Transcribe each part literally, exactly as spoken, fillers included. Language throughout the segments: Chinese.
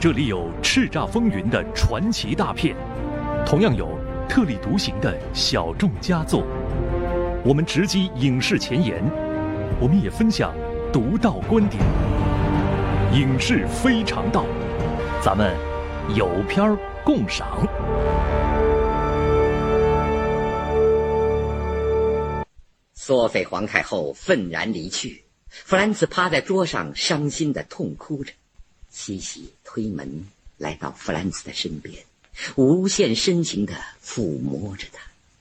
这里有叱咤风云的传奇大片，同样有特立独行的小众佳作。我们直击影视前沿，我们也分享独到观点。影视非常道，咱们有片儿共赏。 索菲皇太后愤然离去，弗兰茨趴在桌上伤心地痛哭着。西西推门来到弗兰茨的身边，无限深情地抚摸着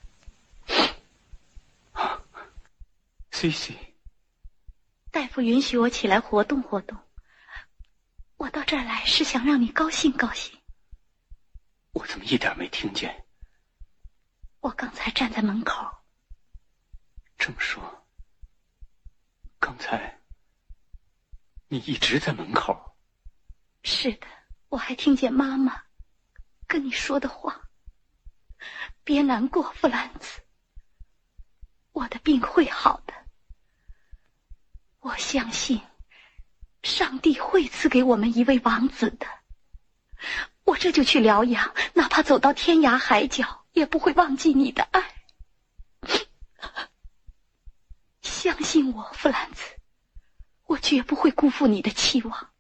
他。 西西， 大夫允许我起来活动活动，我到这儿来是想让你高兴高兴。 我怎么一点没听见？ 我刚才站在门口。 这么说，刚才你一直在门口？ 是的，我还听见妈妈跟你说的话。别难过，弗兰茨，我的病会好的。我相信上帝会赐给我们一位王子的。我这就去疗养，哪怕走到天涯海角，也不会忘记你的爱。相信我，弗兰茨，我绝不会辜负你的期望。